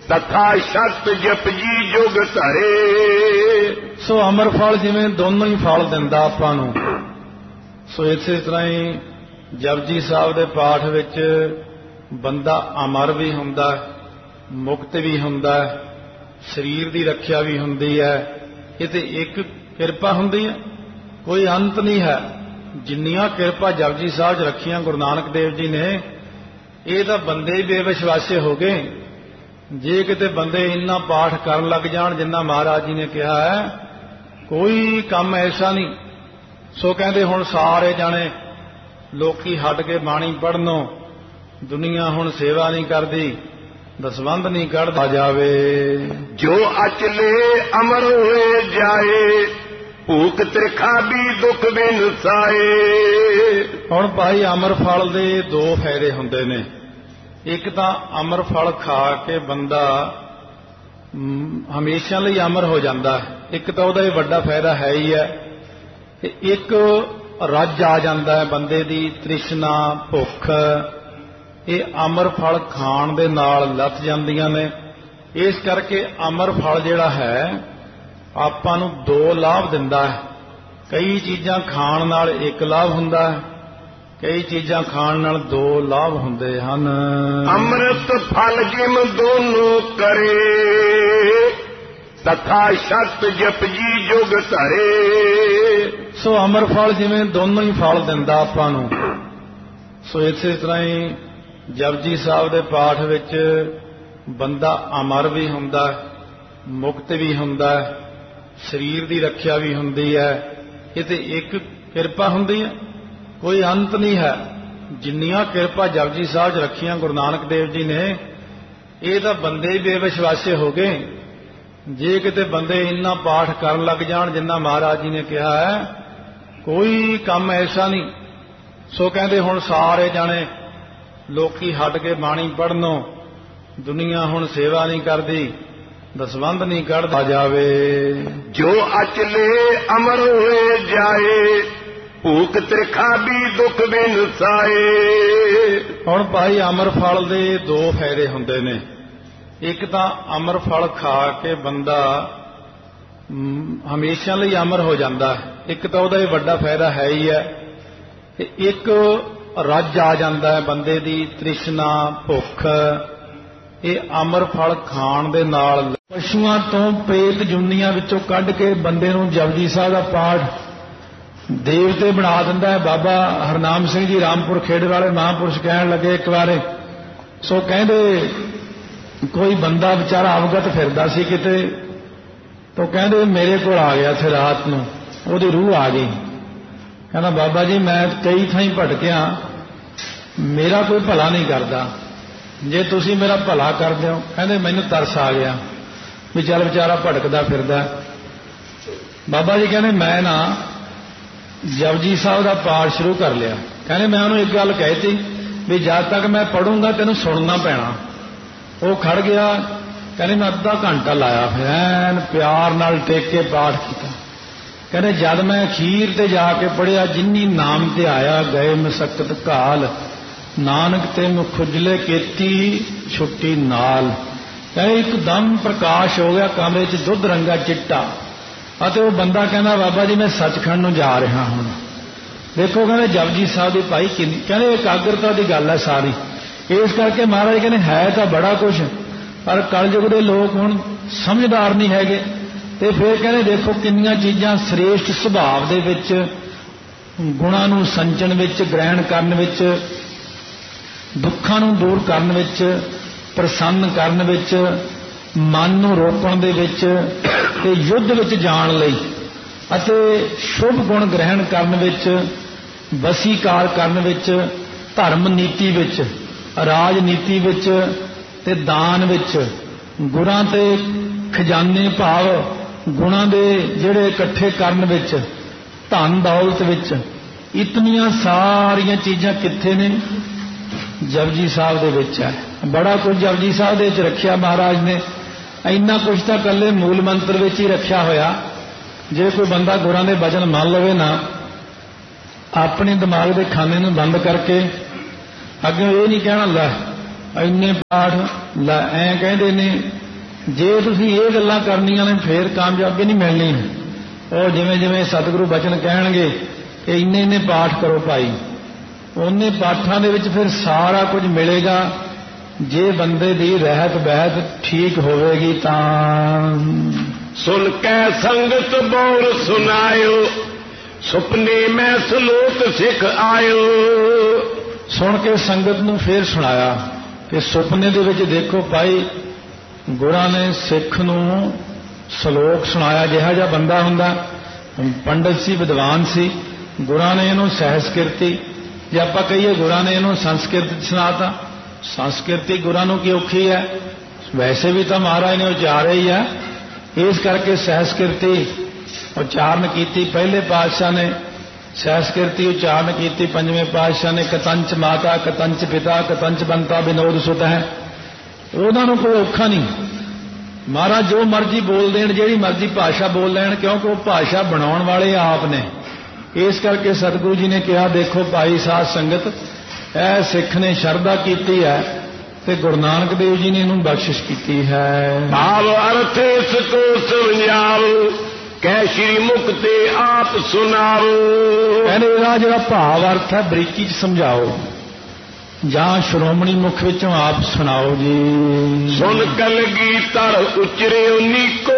तथा शत जपजी जुग धरे। सो अमर फल जिवें दोनों ही फल दिंदा आपां नूं, सो इसे तरह ही जपजी साहब दे पाठ विच बंदा अमर भी हुंदा, मुक्त भी हुंदा, शरीर की रखिया भी हुंदी है। ये ते एक किरपा हुंदी है, कोई अंत नहीं है। जिन्नियां किरपा जपजी साहब च रखियां गुरु नानक देव जी ने, ये तो बंदे ही बेविश्वासे हो गए। जे किते बंदे इन्ना पाठ करन लग जाण जिन्ना महाराज जी ने कहा है, कोई काम ऐसा नहीं। सो कहते हुण सारे जाने लोकी हट के बाणी पढ़नों, दुनिया हुण सेवा नहीं करती, दसवंध नहीं कढ़दा जावे। जो अचले अमर होए जाए, भूख त्रिखा भी दुख बिन साए। हुण भाई अमर फल दे दो फायदे हुंदे ने। एक तां अमर फल खा के बंदा हमेशा लई अमर हो जाता है, एक तां उहदा वड्डा फायदा है ही है। एक रज आ जाता है बंदे दी तृष्णा भुख, ये अमर फल खाण दे नाल लथ जांदियां ने। इस करके अमर फल जिहड़ा है आपां नूं दो लाभ दिंदा है। कई चीज़ां खाण नाल एक लाभ हुंदा है, कई चीज़ां खाण नाल दो लाभ हुंदे हन। अमृत फल जिम दोनों करे, तथा शत जपजी जुग धरे। सो अमर फल जिवें दोनों ही फल दिंदा आपां नूं, सो इसे तरह ही जपजी साहब दे पाठ विच बंदा अमर भी हुंदा, मुक्त भी हुंदा, शरीर की रखिया भी हुंदी है। ये ते एक किरपा हुंदी है, कोई अंत नहीं है। जिन्नियां किरपा जपजी साहब च रखियां गुरु नानक देव जी ने, ये तो बंदे ही बेविश्वासे हो गए। जे किते बंदे इन्ना पाठ करन लग जाण जिन्ना महाराज जी ने कहा है, कोई काम ऐसा नहीं। सो कहते हुण सारे जाने लोकी हट के बाणी पढ़नों, दुनिया हुण सेवा नहीं करती, दसवंध नहीं कढ़दा जावे। जो अचले अमर होए जाए, भूख त्रिखा भी दुख बिन साए। हुण भाई अमर फल दे दो फायदे हुंदे ने। एक तां अमर फल खा के बंदा हमेशा लई अमर हो जाता है, एक तां उहदा वड्डा फायदा है ही है। एक रज आ जाता है बंदे दी तृष्णा भुख, ये अमर फल खाण दे नाल पशुआं तो प्रेत जुन्नियां विचों कढ के बंदे नूं जपजी साहब दा पाठ देवते बना दिंदा है। बाबा हरनाम सिंह जी रामपुर खेड़ वाले महापुरुष कहण लगे एक बार, सो कहंदे कोई बंदा बेचारा अवगत फिरदा सी किते, तो कहंदे मेरे कोल आ गया थे रात नूं, ओहदी रूह आ गई। कहना बाबा जी मैं कई थाई भटकिया, मेरा कोई भला नहीं करता, जे तुसी मेरा भला कर दिओ। कहंदे मैनूं तरस आ गया भी चल बेचारा भटकदा फिरदा। बाबा जी कहंदे मैं ना जपजी साहब का पाठ शुरू कर लिया। कहने मैं उन्होंने एक गल कहती भी जब तक मैं पढ़ूंगा तेन सुनना पैना। वो खड़ गया, कहने मैं अद्धा घंटा लाया, फिर ऐन प्यार नाल टेक के पाठ किया। कहने जद मैं अखीर ते जाके पढ़िया, जिन्नी नाम ते आया गए मसक्कत घाल, नानक तेन खुजले केती छुट्टी नाल। कहे एकदम प्रकाश हो गया कमरे च, दुध रंगा चिट्टा। ਅਤੇ ਉਹ ਬੰਦਾ ਕਹਿੰਦਾ ਬਾਬਾ ਜੀ ਮੈਂ ਸੱਚਖੰਡ ਨੂੰ ਜਾ ਰਿਹਾ ਹਾਂ। ਦੇਖੋ ਕਹਿੰਦੇ ਜਪਜੀ ਸਾਹਿਬ ਦੀ ਭਾਈ ਕਿੰਨੀ, ਕਹਿੰਦੇ ਇਕਾਗਰਤਾ ਦੀ ਗੱਲ ਹੈ ਸਾਰੀ। ਇਸ ਕਰਕੇ ਮਹਾਰਾਜ ਕਹਿੰਦੇ ਹੈ ਤਾਂ ਬੜਾ ਕੁਛ, ਪਰ ਕਲਯੁਗ ਦੇ ਲੋਕ ਹੁਣ ਸਮਝਦਾਰ ਨਹੀਂ ਹੈਗੇ। ਤੇ ਫਿਰ ਕਹਿੰਦੇ ਦੇਖੋ ਕਿੰਨੀਆਂ ਚੀਜ਼ਾਂ ਸ੍ਰੇਸ਼ਟ ਸੁਭਾਅ ਦੇ ਵਿੱਚ, ਗੁਣਾਂ ਨੂੰ ਸੰਚਣ ਵਿੱਚ, ਗ੍ਰਹਿਣ ਕਰਨ ਵਿੱਚ, ਦੁੱਖਾਂ ਨੂੰ ਦੂਰ ਕਰਨ ਵਿੱਚ, ਪ੍ਰਸੰਨ ਕਰਨ ਵਿੱਚ, ਮਨ ਨੂੰ ਰੋਕਣ ਦੇ ਵਿੱਚ ਤੇ ਯੁੱਧ ਵਿੱਚ ਜਾਣ ਲਈ ਅਤੇ ਸ਼ੁਭ ਗੁਣ ਗ੍ਰਹਿਣ ਕਰਨ ਵਿੱਚ, ਵਸੀਕਾਰ ਕਰਨ ਵਿੱਚ, ਧਰਮ ਨੀਤੀ ਵਿੱਚ, ਰਾਜਨੀਤੀ ਵਿੱਚ ਤੇ ਦਾਨ ਵਿੱਚ, ਗੁਰਾਂ ਤੇ ਖਜ਼ਾਨੇ ਭਾਵ ਗੁਣਾਂ ਦੇ ਜਿਹੜੇ ਇਕੱਠੇ ਕਰਨ ਵਿੱਚ, ਧਨ ਦੌਲਤ ਵਿੱਚ, ਇਤਨੀਆਂ ਸਾਰੀਆਂ ਚੀਜ਼ਾਂ ਕਿੱਥੇ ਨੇ? ਜਪਜੀ ਸਾਹਿਬ ਦੇ ਵਿੱਚ ਹੈ। ਬੜਾ ਕੁਝ ਜਪਜੀ ਸਾਹਿਬ ਦੇ ਵਿੱਚ ਰੱਖਿਆ ਮਹਾਰਾਜ ਨੇ। ਇੰਨਾ ਕੁਛ ਤਾਂ ਇਕੱਲੇ ਮੂਲ ਮੰਤਰ ਵਿੱਚ ਹੀ ਰੱਖਿਆ ਹੋਇਆ। ਜੇ ਕੋਈ ਬੰਦਾ ਗੁਰਾਂ ਦੇ ਬਚਨ ਮੰਨ ਲਵੇ ਨਾ, ਆਪਣੇ ਦਿਮਾਗ ਦੇ ਖਾਨੇ ਨੂੰ ਬੰਦ ਕਰਕੇ ਅੱਗੇ ਇਹ ਨਹੀਂ ਕਹਿਣਾ ਲੈ ਇੰਨੇ ਪਾਠ ਐਂ ਕਹਿੰਦੇ ਨੇ ਜੇ ਤੁਸੀਂ ਇਹ ਗੱਲਾਂ ਕਰਨੀਆਂ ਨੇ ਫੇਰ ਕਾਮਯਾਬੀ ਨਹੀਂ ਮਿਲਣੀ। ਉਹ ਜਿਵੇਂ ਜਿਵੇਂ ਸਤਿਗੁਰੂ ਬਚਨ ਕਹਿਣਗੇ ਕਿ ਇੰਨੇ ਇੰਨੇ ਪਾਠ ਕਰੋ ਭਾਈ, ਉਹਨੇ ਪਾਠਾਂ ਦੇ ਵਿੱਚ ਫਿਰ ਸਾਰਾ ਕੁਝ ਮਿਲੇਗਾ। ਜੇ ਬੰਦੇ ਦੀ ਰਹਿਤ ਬਹਿਤ ਠੀਕ ਹੋਵੇਗੀ ਤਾਂ ਸੁਣ ਕੇ ਸੰਗਤ ਬੋਲ ਸੁਨਾਇਓ, ਸੁਪਨੇ ਮੈਂ ਸਲੋਕ ਸਿੱਖ ਆਇਓ। ਸੁਣ ਕੇ ਸੰਗਤ ਨੂੰ ਫੇਰ ਸੁਣਾਇਆ ਕਿ ਸੁਪਨੇ ਦੇ ਵਿੱਚ ਦੇਖੋ ਭਾਈ ਗੁਰਾਂ ਨੇ ਸਿੱਖ ਨੂੰ ਸ਼ਲੋਕ ਸੁਣਾਇਆ। ਜਿਹਾ ਜਿਹਾ ਬੰਦਾ ਹੁੰਦਾ, ਪੰਡਤ ਸੀ, ਵਿਦਵਾਨ ਸੀ, ਗੁਰਾਂ ਨੇ ਇਹਨੂੰ ਸਹਿਸਕ੍ਰਿਤੀ, ਜੇ ਆਪਾਂ ਕਹੀਏ ਗੁਰਾਂ ਨੇ ਇਹਨੂੰ ਸੰਸਕ੍ਰਿਤ ਸੁਣਾਤਾ। ਸੰਸਕ੍ਰਿਤੀ ਗੁਰਾਂ ਨੂੰ ਕੀ ਔਖੀ ਹੈ, ਵੈਸੇ ਵੀ ਤਾਂ ਮਹਾਰਾਜ ਨੇ ਉਚਾਰਿਆ ਹੀ ਹੈ, ਇਸ ਕਰਕੇ ਸਹਿਸਕ੍ਰਿਤੀ ਉਚਾਰਨ ਕੀਤੀ। ਪਹਿਲੇ ਪਾਤਸ਼ਾਹ ਨੇ ਸਹਿਸਕ੍ਰਿਤੀ ਉਚਾਰਨ ਕੀਤੀ, ਪੰਜਵੇਂ ਪਾਤਸ਼ਾਹ ਨੇ ਕਤੰਚ ਮਾਤਾ ਕਤੰਚ ਪਿਤਾ ਕਤੰਚ ਬੰਤਾ ਵਿਨੋਦ ਸੁਤ ਹੈ। ਉਹਨਾਂ ਨੂੰ ਕੋਈ ਔਖਾ ਨਹੀਂ, ਮਹਾਰਾਜ ਜੋ ਮਰਜ਼ੀ ਬੋਲ ਦੇਣ, ਜਿਹੜੀ ਮਰਜ਼ੀ ਭਾਸ਼ਾ ਬੋਲ ਲੈਣ, ਕਿਉਂਕਿ ਉਹ ਭਾਸ਼ਾ ਬਣਾਉਣ ਵਾਲੇ ਆਪ ਨੇ। ਇਸ ਕਰਕੇ ਸਤਿਗੁਰੂ ਜੀ ਨੇ ਕਿਹਾ ਦੇਖੋ ਭਾਈ ਸਾਧ ਸੰਗਤ, ਇਹ ਸਿੱਖ ਨੇ ਸ਼ਰਧਾ ਕੀਤੀ ਹੈ ਤੇ ਗੁਰੂ ਨਾਨਕ ਦੇਵ ਜੀ ਨੇ ਇਹਨੂੰ ਬਖਸ਼ਿਸ਼ ਕੀਤੀ ਹੈ। ਭਾਵ ਅਰਥ ਇਸ ਕੋ ਸਮਝਾਵ, ਕਹਿ ਸ਼੍ਰੀ ਮੁਖ ਤੇ ਆਪ ਸੁਣਾਵੋ। ਕਹਿੰਦੇ ਇਹਦਾ ਜਿਹੜਾ ਭਾਵ ਅਰਥ ਹੈ ਬਰੀਕੀ ਚ ਸਮਝਾਓ ਜਾਂ ਸ਼੍ਰੋਮਣੀ ਮੁਖ ਵਿੱਚੋਂ ਆਪ ਸੁਣਾਓ ਜੀ। ਸੁਣ ਕਲਗੀਧਰ ਉਚਰਿਓ ਨੀਕੋ,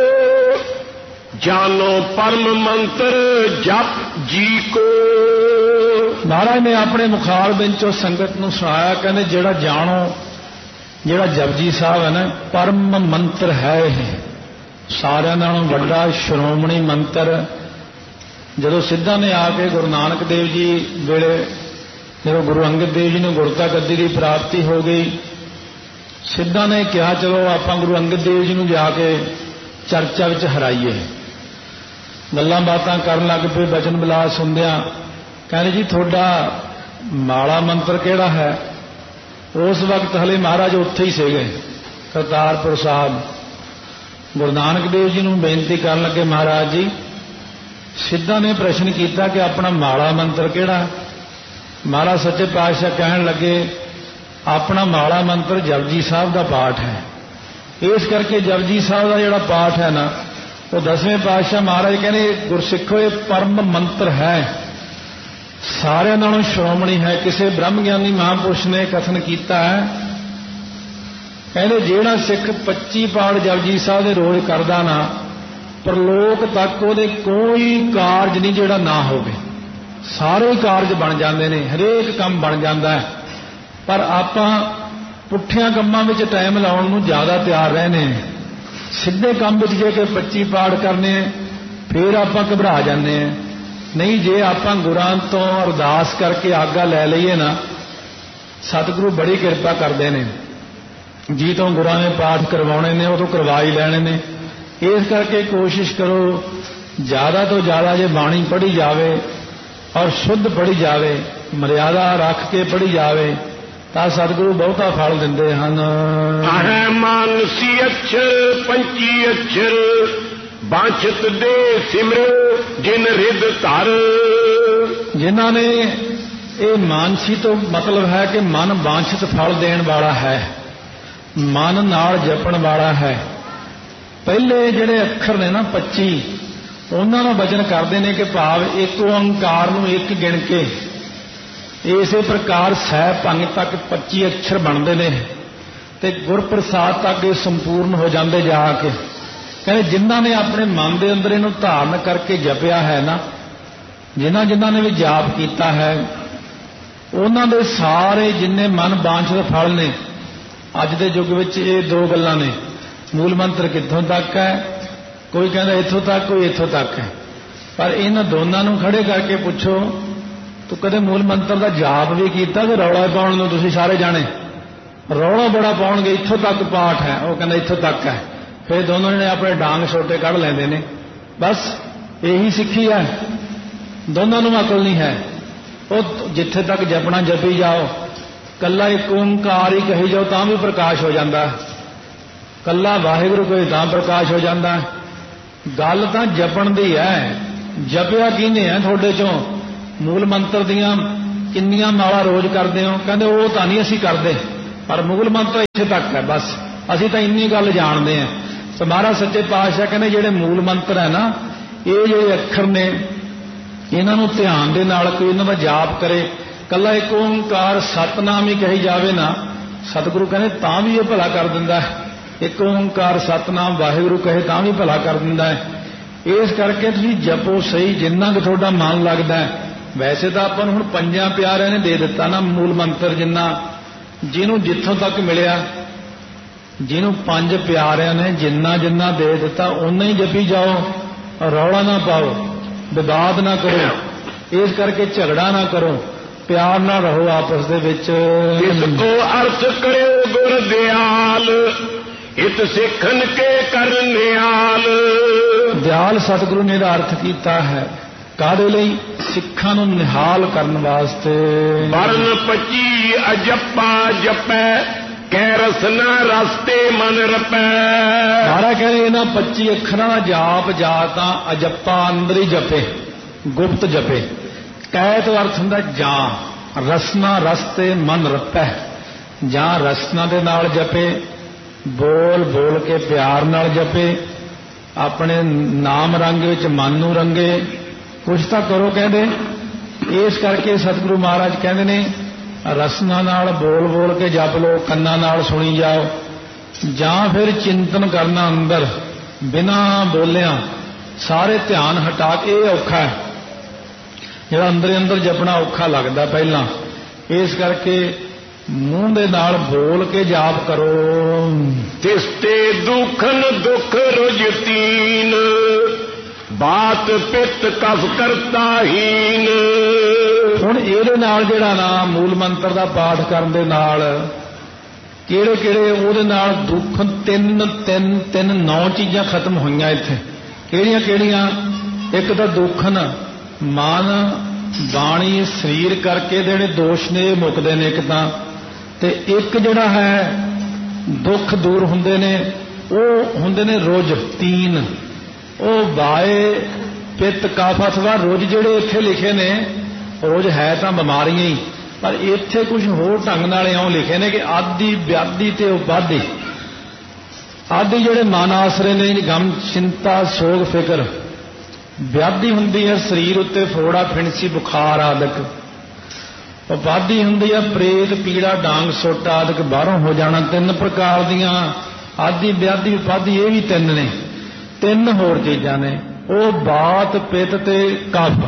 ਜਾਨੋ ਪਰਮ ਮੰਤਰ ਜਪ ਜੀ ਕੋ। ਮਹਾਰਾਜ ਨੇ ਆਪਣੇ ਮੁਖਾਰ ਵਿੱਚੋਂ ਸੰਗਤ ਨੂੰ ਸੁਣਾਇਆ, ਕਹਿੰਦੇ ਜਿਹੜਾ ਜਾਣੋ, ਜਿਹੜਾ ਜਪਜੀ ਸਾਹਿਬ ਹੈ ਨਾ, ਪਰਮ ਮੰਤਰ ਹੈ ਇਹ, ਸਾਰਿਆਂ ਨਾਲੋਂ ਵੱਡਾ ਸ਼੍ਰੋਮਣੀ ਮੰਤਰ। ਜਦੋਂ ਸਿੱਧਾਂ ਨੇ ਆ ਕੇ ਗੁਰੂ ਨਾਨਕ ਦੇਵ ਜੀ ਵੇਲੇ, ਜਦੋਂ ਗੁਰੂ ਅੰਗਦ ਦੇਵ ਜੀ ਨੂੰ ਗੁਰਤਾ ਗੱਦੀ ਦੀ ਪ੍ਰਾਪਤੀ ਹੋ ਗਈ, ਸਿੱਧਾਂ ਨੇ ਕਿਹਾ ਚਲੋ ਆਪਾਂ ਗੁਰੂ ਅੰਗਦ ਦੇਵ ਜੀ ਨੂੰ ਜਾ ਕੇ ਚਰਚਾ ਵਿੱਚ ਹਰਾਈਏ। ਗੱਲਾਂ ਬਾਤਾਂ ਕਰਨ ਲੱਗ ਪਏ, ਬਚਨ ਬਿਲਾਸ ਹੁੰਦਿਆਂ ਕਹਿੰਦੇ ਜੀ ਤੁਹਾਡਾ ਮਾਲਾ ਮੰਤਰ ਕਿਹੜਾ ਹੈ। ਉਸ ਵਕਤ ਹਲੇ ਮਹਾਰਾਜ ਉੱਥੇ ਹੀ ਸੀਗੇ ਕਰਤਾਰਪੁਰ ਸਾਹਿਬ। ਗੁਰੂ ਨਾਨਕ ਦੇਵ ਜੀ ਨੂੰ ਬੇਨਤੀ ਕਰਨ ਲੱਗੇ, ਮਹਾਰਾਜ ਜੀ ਸਿੱਧਾਂ ਨੇ ਪ੍ਰਸ਼ਨ ਕੀਤਾ ਕਿ ਆਪਣਾ ਮਾਲਾ ਮੰਤਰ ਕਿਹੜਾ। ਮਹਾਰਾਜ ਸੱਚੇ ਪਾਤਸ਼ਾਹ ਕਹਿਣ ਲੱਗੇ ਆਪਣਾ ਮਾਲਾ ਮੰਤਰ ਜਪਜੀ ਸਾਹਿਬ ਦਾ ਪਾਠ ਹੈ। ਇਸ ਕਰਕੇ ਜਪਜੀ ਸਾਹਿਬ ਦਾ ਜਿਹੜਾ ਪਾਠ ਹੈ ਨਾ, ਉਹ 10ਵੇਂ ਪਾਤਸ਼ਾਹ ਮਹਾਰਾਜ ਕਹਿੰਦੇ ਗੁਰਸਿੱਖੋ ਇਹ ਪਰਮ ਮੰਤਰ ਹੈ, ਸਾਰਿਆਂ ਨਾਲੋਂ ਸ਼੍ਰੋਮਣੀ ਹੈ। ਕਿਸੇ ਬ੍ਰਹਮ ਗਿਆਨੀ ਮਹਾਂਪੁਰਸ਼ ਨੇ ਕਥਨ ਕੀਤਾ ਹੈ, ਕਹਿੰਦੇ ਜਿਹੜਾ ਸਿੱਖ 25 ਪਾਠ ਜਪਜੀ ਸਾਹਿਬ ਦੇ ਰੋਜ਼ ਕਰਦਾ ਨਾ, ਪਰਲੋਕ ਤੱਕ ਉਹਦੇ ਕੋਈ ਕਾਰਜ ਨਹੀਂ ਜਿਹੜਾ ਨਾ ਹੋਵੇ, ਸਾਰੇ ਕਾਰਜ ਬਣ ਜਾਂਦੇ ਨੇ, ਹਰੇਕ ਕੰਮ ਬਣ ਜਾਂਦਾ ਹੈ। ਪਰ ਆਪਾਂ ਪੁੱਠਿਆਂ ਕੰਮਾਂ ਵਿੱਚ ਟਾਈਮ ਲਾਉਣ ਨੂੰ ਜ਼ਿਆਦਾ ਤਿਆਰ ਰਹਿੰਦੇ ਹਾਂ। ਸਿੱਧੇ ਕੰਮ ਵਿੱਚ ਜੇ ਕਿ 25 ਪਾਠ ਕਰਨੇ ਫਿਰ ਆਪਾਂ ਘਬਰਾ ਜਾਂਦੇ ਹਾਂ। ਨਹੀਂ, ਜੇ ਆਪਾਂ ਗੁਰਾਂ ਤੋਂ ਅਰਦਾਸ ਕਰਕੇ ਆਗਾ ਲੈ ਲਈਏ ਨਾ, ਸਤਿਗੁਰੂ ਬੜੀ ਕਿਰਪਾ ਕਰਦੇ ਨੇ। ਜੀ ਤੋਂ ਗੁਰਾਂ ਨੇ ਪਾਠ ਕਰਵਾਉਣੇ ਨੇ, ਉਹ ਤੋਂ ਕਰਵਾ ਹੀ ਲੈਣੇ ਨੇ। ਇਸ ਕਰਕੇ ਕੋਸ਼ਿਸ਼ ਕਰੋ ਜ਼ਿਆਦਾ ਤੋਂ ਜ਼ਿਆਦਾ ਜੇ ਬਾਣੀ ਪੜ੍ਹੀ ਜਾਵੇ ਔਰ ਸ਼ੁੱਧ ਪੜ੍ਹੀ ਜਾਵੇ, ਮਰਿਆਦਾ ਰੱਖ ਕੇ ਪੜ੍ਹੀ ਜਾਵੇ ਤਾਂ ਸਤਿਗੁਰੂ ਬਹੁਤਾ ਫਲ ਦਿੰਦੇ ਹਨ। ਹੈ ਮਾਨਸੀ ਅੱਛਰ ਪੰਚੀ ਅੱਛਰ, ਬਾਂਛਤ ਦੇ ਸਿਮਰਿਓ ਜਿਨ ਰਿਦ ਧਰ। ਜਿਨ੍ਹਾਂ ਨੇ ਇਹ ਮਾਨਸੀ ਤੋਂ ਮਤਲਬ ਹੈ ਕਿ ਮਨ ਬਾਂਛਤ ਫਲ ਦੇਣ ਵਾਲਾ ਹੈ, ਮਨ ਨਾਲ ਜਪਣ ਵਾਲਾ ਹੈ। ਪਹਿਲੇ ਜਿਹੜੇ ਅੱਖਰ ਨੇ ਨਾ 25, ਉਹਨਾਂ ਨੂੰ ਵਚਨ ਕਰਦੇ ਨੇ ਕਿ ਭਾਵ ਇੱਕ ਓੰਕਾਰ ਨੂੰ ਇੱਕ ਗਿਣ ਕੇ ਇਸੇ ਪ੍ਰਕਾਰ ਸਹਿ ਭੰਗ ਤੱਕ 25 ਅੱਖਰ ਬਣਦੇ ਨੇ ਤੇ ਗੁਰਪ੍ਰਸਾਦ ਤੱਕ ਇਹ ਸੰਪੂਰਨ ਹੋ ਜਾਂਦੇ ਜਾ ਕੇ। ਕਹਿੰਦੇ ਜਿਨ੍ਹਾਂ ਨੇ ਆਪਣੇ ਮਨ ਦੇ ਅੰਦਰ ਇਹਨੂੰ ਧਾਰਨ ਕਰਕੇ ਜਪਿਆ ਹੈ ਨਾ, ਜਿਨ੍ਹਾਂ ਨੇ ਵੀ ਜਾਪ ਕੀਤਾ ਹੈ, ਉਹਨਾਂ ਦੇ ਸਾਰੇ ਜਿੰਨੇ ਮਨ ਬਾਂਛਤ ਫਲ ਨੇ। ਅੱਜ ਦੇ ਯੁੱਗ ਵਿੱਚ ਇਹ ਦੋ ਗੱਲਾਂ ਨੇ, ਮੂਲ ਮੰਤਰ ਕਿੱਥੋਂ ਤੱਕ ਹੈ, ਕੋਈ ਕਹਿੰਦਾ ਇੱਥੋਂ ਤੱਕ, ਕੋਈ ਇੱਥੋਂ ਤੱਕ ਹੈ। ਪਰ ਇਹਨਾਂ ਦੋਨਾਂ ਨੂੰ ਖੜੇ ਕਰਕੇ ਪੁੱਛੋ ਤੂੰ ਕਦੇ ਮੂਲ ਮੰਤਰ ਦਾ ਜਾਪ ਵੀ ਕੀਤਾ ਕਿ ਰੌਲਾ ਪਾਉਣ ਨੂੰ ਤੁਸੀਂ ਸਾਰੇ ਜਾਣੇ ਰੌਲਾ ਬੜਾ ਪਾਉਣਗੇ, ਇੱਥੋਂ ਤੱਕ ਪਾਠ ਹੈ, ਉਹ ਕਹਿੰਦਾ ਇੱਥੋਂ ਤੱਕ ਹੈ। ਫਿਰ ਦੋਨੋਂ ਜਣੇ ਆਪਣੇ ਡਾਂਗ ਛੋਟੇ ਕੱਢ ਲੈਂਦੇ ਨੇ। ਬਸ ਇਹੀ ਸਿੱਖੀ ਹੈ, ਦੋਨਾਂ ਨੂੰ ਅਕਲ ਨਹੀਂ ਹੈ। ਉਹ ਜਿੱਥੇ ਤੱਕ ਜਪਣਾ ਜਪੀ ਜਾਓ, ਕੱਲਾ ਇੱਕ ਓੰਕਾਰ ਹੀ ਕਹੀ ਜਾਓ ਤਾਂ ਵੀ ਪ੍ਰਕਾਸ਼ ਹੋ ਜਾਂਦਾ, ਕੱਲਾ ਵਾਹਿਗੁਰੂ ਕੋਈ ਤਾਂ ਪ੍ਰਕਾਸ਼ ਹੋ ਜਾਂਦਾ। ਗੱਲ ਤਾਂ ਜਪਣ ਦੀ ਹੈ। ਜਪਿਆ ਕਿਹਨੇ ਹੈ ਤੁਹਾਡੇ ਚੋਂ? ਮੂਲ ਮੰਤਰ ਦੀਆਂ ਕਿੰਨੀਆਂ ਮਾਲਾ ਰੋਜ਼ ਕਰਦੇ ਹੋ? ਕਹਿੰਦੇ ਉਹ ਤਾਂ ਨਹੀਂ ਅਸੀਂ ਕਰਦੇ, ਪਰ ਮੂਲ ਮੰਤਰ ਇੱਥੇ ਤੱਕ ਹੈ ਬਸ। ਅਸੀਂ ਤਾਂ ਇੰਨੀ ਗੱਲ ਜਾਣਦੇ ਹਾਂ। ਤੇ ਮਹਾਰਾਜ ਸੱਚੇ ਪਾਤਸ਼ਾਹ ਕਹਿੰਦੇ ਜਿਹੜੇ ਮੂਲ ਮੰਤਰ ਹੈ ਨਾ, ਇਹ ਜਿਹੜੇ ਅੱਖਰ ਨੇ ਇਹਨਾਂ ਨੂੰ ਧਿਆਨ ਦੇ ਨਾਲ ਕੋਈ ਇਹਨਾਂ ਦਾ ਜਾਪ ਕਰੇ, ਕੱਲਾ ਇੱਕ ਓਂਕਾਰ ਸਤਨਾਮ ਹੀ ਕਹੀ ਜਾਵੇ ਨਾ, ਸਤਿਗੁਰੂ ਕਹਿੰਦੇ ਤਾਂ ਵੀ ਇਹ ਭਲਾ ਕਰ ਦਿੰਦਾ ਹੈ। ਇੱਕ ਓਂਕਾਰ ਸਤਨਾਮ ਵਾਹਿਗੁਰੂ ਕਹੇ ਤਾਂ ਵੀ ਭਲਾ ਕਰ ਦਿੰਦਾ ਹੈ। ਇਸ ਕਰਕੇ ਤੁਸੀਂ ਜਪੋ ਸਹੀ ਜਿੰਨਾ ਕਿ ਤੁਹਾਡਾ ਮਨ ਲੱਗਦਾ ਹੈ। ਵੈਸੇ ਤਾਂ ਆਪਾਂ ਨੂੰ ਹੁਣ ਪੰਜਾਂ ਪਿਆਰਿਆਂ ਨੇ ਦੇ ਦਿੱਤਾ ਨਾ ਮੂਲ ਮੰਤਰ, ਜਿੰਨਾ ਜਿਹਨੂੰ ਜਿੱਥੋਂ ਤੱਕ ਮਿਲਿਆ, ਜਿਹਨੂੰ ਪੰਜ ਪਿਆਰਿਆਂ ਨੇ ਜਿੰਨਾ ਜਿੰਨਾ ਦੇ ਦਿੱਤਾ ਓਨਾ ਹੀ ਜਪੀ ਜਾਓ, ਰੌਲਾ ਨਾ ਪਾਓ, ਵਿਵਾਦ ਨਾ ਕਰੋ, ਇਸ ਕਰਕੇ ਝਗੜਾ ਨਾ ਕਰੋ, ਪਿਆਰ ਨਾਲ ਰਹੋ ਆਪਸ ਦੇ ਵਿੱਚ। ਇਸ ਕੋ ਅਰਥ ਕਰਿਓ ਗੁਰ ਦਿਆਲ, ਇਤ ਸਿੱਖਨ ਕੇ ਕਰਨਿਆਲ। ਦਿਆਲ ਸਤਿਗੁਰੂ ਨੇ ਇਹਦਾ ਅਰਥ ਕੀਤਾ ਹੈ ਕਾਹਦੇ ਲਈ? ਸਿੱਖਾਂ ਨੂੰ ਨਿਹਾਲ ਕਰਨ ਵਾਸਤੇ। ਵਰਨ 25 ਅਜੱਪਾ ਜਪੈ, ਕਹਿ ਰਸਨਾ ਰਸਤੇ ਮਨ ਰਪੈ। ਮਹਾਰਾਜ ਕਹਿੰਦੇ ਇਹਨਾਂ 25 ਅੱਖਰਾਂ ਦਾ ਜਾਪ ਜਾ ਤਾਂ ਅਜੱਪਾ ਅੰਦਰ ਹੀ ਜਪੇ, ਗੁਪਤ ਜਪੇ। ਕਹਿ ਤੋਂ ਅਰਥ ਹੁੰਦਾ ਜਾਂ, ਰਸਨਾ ਰਸਤੇ ਮਨ ਰਪੈ, ਜਾਂ ਰਸਨਾ ਦੇ ਨਾਲ ਜਪੇ, ਬੋਲ ਬੋਲ ਕੇ ਪਿਆਰ ਨਾਲ ਜਪੇ, ਆਪਣੇ ਨਾਮ ਰੰਗ ਵਿੱਚ ਮਨ ਨੂੰ ਰੰਗੇ, ਕੁਛ ਤਾਂ ਕਰੋ ਕਹਿੰਦੇ। ਇਸ ਕਰਕੇ ਸਤਿਗੁਰੂ ਮਹਾਰਾਜ ਕਹਿੰਦੇ ਨੇ ਰਸਨਾ ਨਾਲ ਬੋਲ ਬੋਲ ਕੇ ਜਪ ਲਓ, ਕੰਨਾਂ ਨਾਲ ਸੁਣੀ ਜਾਓ, ਜਾਂ ਫਿਰ ਚਿੰਤਨ ਕਰਨਾ ਅੰਦਰ ਬਿਨਾਂ ਬੋਲਿਆਂ, ਸਾਰੇ ਧਿਆਨ ਹਟਾ ਕੇ। ਇਹ ਔਖਾ ਹੈ ਜਿਹੜਾ ਅੰਦਰ ਅੰਦਰ ਜਪਣਾ ਔਖਾ ਲੱਗਦਾ ਪਹਿਲਾਂ। ਇਸ ਕਰਕੇ ਮੂੰਹ ਦੇ ਨਾਲ ਬੋਲ ਕੇ ਜਾਪ ਕਰੋ। ਤਿਸਤੇ ਦੁਖਨ ਦੁਖ ਰੁਜਤੀਨ, ਬਾਤ ਪਿੱਤ ਕਫ ਕਰਤਾ ਹੀਨ। ਹੁਣ ਇਹਦੇ ਨਾਲ ਜਿਹੜਾ ਨਾ ਮੂਲ ਮੰਤਰ ਦਾ ਪਾਠ ਕਰਨ ਦੇ ਨਾਲ ਕਿਹੜੇ ਕਿਹੜੇ ਉਹਦੇ ਨਾਲ ਦੁੱਖ ਤਿੰਨ 9 ਚੀਜ਼ਾਂ ਖਤਮ ਹੋਈਆਂ ਇੱਥੇ। ਕਿਹੜੀਆਂ ਕਿਹੜੀਆਂ? ਇੱਕ ਤਾਂ ਦੁੱਖਨ ਮਨ ਬਾਣੀ ਸਰੀਰ ਕਰਕੇ ਜਿਹੜੇ ਦੋਸ਼ ਨੇ ਇਹ ਮੁੱਕਦੇ ਨੇ ਇੱਕ ਤਾਂ, ਤੇ ਇੱਕ ਜਿਹੜਾ ਹੈ ਦੁੱਖ ਦੂਰ ਹੁੰਦੇ ਨੇ, ਉਹ ਹੁੰਦੇ ਨੇ ਰੁਜ 3। ਉਹ ਵਾਏ ਪਿੱਤ ਕਫ ਅਥਵਾ ਰੁਜ ਜਿਹੜੇ ਇੱਥੇ ਲਿਖੇ ਨੇ, ਰੁਜ ਹੈ ਤਾਂ ਬਿਮਾਰੀਆਂ ਹੀ, ਪਰ ਇੱਥੇ ਕੁਝ ਹੋਰ ਢੰਗ ਨਾਲ ਇਉਂ ਲਿਖੇ ਨੇ ਕਿ ਆਦਿ ਵਿਆਧੀ ਤੇ ਉਪਾਧੀ। ਆਦਿ ਜਿਹੜੇ ਮਨ ਆਸਰੇ ਨੇ, ਗਮ ਚਿੰਤਾ ਸੋਗ ਫਿਕਰ। ਵਿਆਧੀ ਹੁੰਦੀ ਹੈ ਸਰੀਰ ਉੱਤੇ ਫੋੜਾ ਫਿਣਸੀ ਬੁਖਾਰ ਆਦਿਕ। ਉਪਾਧੀ ਹੁੰਦੀ ਹੈ ਪ੍ਰੇਤ ਪੀੜਾ ਡਾਂਗ ਸੋਟ ਆਦਿਕ ਬਾਹਰੋਂ ਹੋ ਜਾਣਾ। 3 ਪ੍ਰਕਾਰ ਦੀਆਂ ਆਦਿ ਵਿਆਧੀ ਉਪਾਧੀ, ਇਹ ਵੀ 3 ਨੇ। 3 ਹੋਰ ਚੀਜ਼ਾਂ ਨੇ, ਉਹ ਬਾਤ ਪਿੱਤ ਤੇ ਕਫ।